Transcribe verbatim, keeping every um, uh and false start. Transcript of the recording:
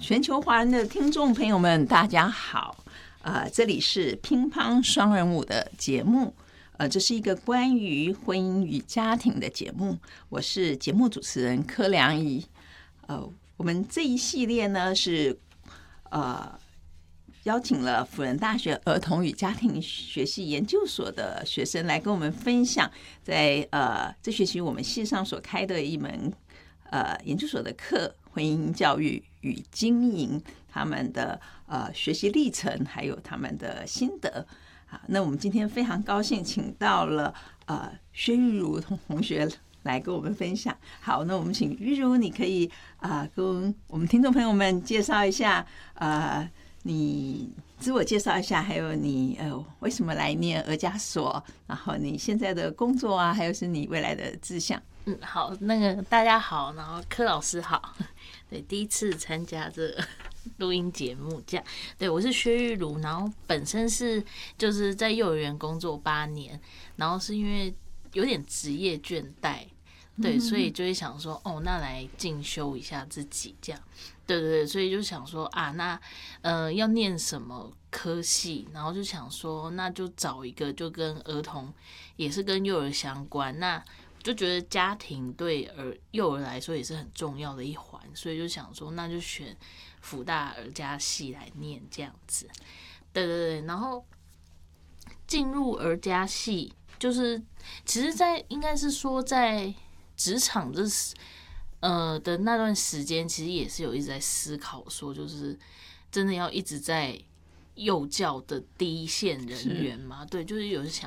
全球华人的听众朋友们，大家好。呃，这里是乒乓双人舞的节目，呃，这是一个关于婚姻与家庭的节目。我是节目主持人柯良仪。呃，我们这一系列呢是呃邀请了辅仁大学儿童与家庭学系研究所的学生来跟我们分享在，在呃这学期我们系上所开的一门呃研究所的课——婚姻教育与经营，他们的呃学习历程，还有他们的心得。好，那我们今天非常高兴请到了呃薛玉茹同学来跟我们分享。好，那我们请玉茹，你可以啊、呃、跟我们听众朋友们介绍一下，呃，你自我介绍一下，还有你呃为什么来念儿家所，然后你现在的工作啊，还有是你未来的志向。 嗯，好，那个大家好，然后柯老师好，对，第一次参加这个录音节目，这样，对，我是薛玉茹，然后本身是就是在幼儿园工作八年，然后是因为有点职业倦怠，对，所以就会想说，哦，那来进修一下自己，这样，对对对，所以就想说啊，那呃要念什么科系，然后就想说，那就找一个就跟儿童也是跟幼儿相关，那就觉得家庭对儿幼儿来说也是很重要的一环，所以就想说，那就选辅大儿家系来念这样子。对对对，然后进入儿家系，就是其实在，在应该是说在职场这呃的那段时间，其实也是有一直在思考，说就是真的要一直在幼教的第一线人员嘛？对，就是有想